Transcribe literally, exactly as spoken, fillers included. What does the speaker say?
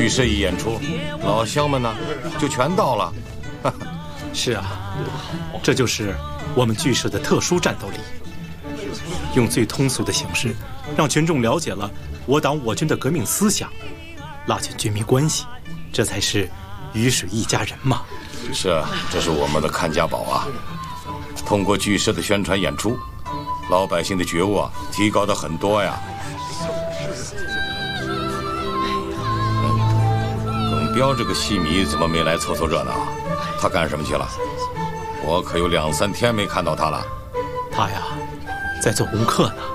剧社一演出，老乡们呢就全到了。 是啊，这就是我们剧社的特殊战斗力，用最通俗的形式，让群众了解了我党我军的革命思想，拉近军民关系，这才是鱼水一家人嘛。 是啊，这是我们的看家宝啊。通过剧社的宣传演出，老百姓的觉悟啊提高的很多呀。耿彪这个戏迷怎么没来凑凑热闹？他干什么去了？我可有两三天没看到他了。 他呀，在做功课呢。